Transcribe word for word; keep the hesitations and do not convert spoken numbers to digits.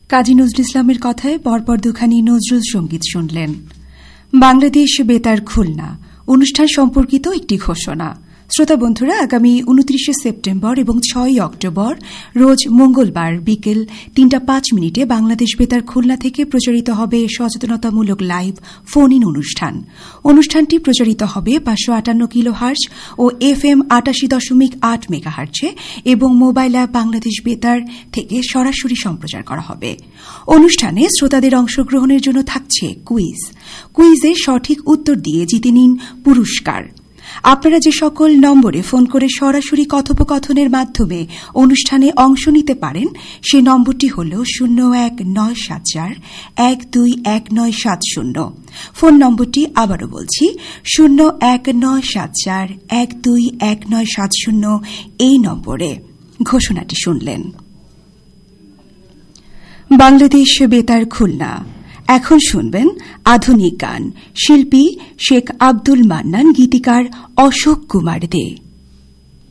কাজী নজরুল ইসলামের কথায় পরপর দুখানি নজরুল সঙ্গীত শুনলেন। বাংলাদেশ বেতার খুলনা অনুষ্ঠান সম্পর্কিত একটি ঘোষণা। শ্রোতা বন্ধুরা, আগামী উনত্রিশে সেপ্টেম্বর এবং ছয়ই অক্টোবর রোজ মঙ্গলবার বিকেল তিনটা পাঁচ মিনিটে বাংলাদেশ বেতার খুলনা থেকে প্রচারিত হবে সচেতনতামূলক লাইভ ফোন ইন অনুষ্ঠান। অনুষ্ঠানটি প্রচারিত হবে পাঁচশো আটান্ন কিলো হার্জ ও এফ এম আটাশি দশমিক আট মেগা হার্জে এবং মোবাইল অ্যাপ বাংলাদেশ বেতার থেকে সরাসরি সম্প্রচার করা হবে। অনুষ্ঠানে শ্রোতাদের অংশগ্রহণের জন্য থাকছে কুইজ। কুইজে সঠিক উত্তর দিয়ে জিতে নিন পুরস্কার। আপনারা যে সকল নম্বরে ফোন করে সরাসরি কথোপকথনের মাধ্যমে অনুষ্ঠানে অংশ নিতে পারেন সে নম্বরটি হল শূন্য এক নয় সাত চার এক দুই এক নয় সাত শূন্য। ফোন নম্বরটি আবারও বলছি শূন্য এক নয় সাত চার এক দুই এক নয় সাত শূন্য। এই নম্বরে ঘোষণাটি শুনলেন। বাংলাদেশ বেতার খুলনা। এখন শুনবেন আধুনিক গান। শিল্পী শেখ আব্দুল মান্নান, গীতিকার অশোক কুমার দে।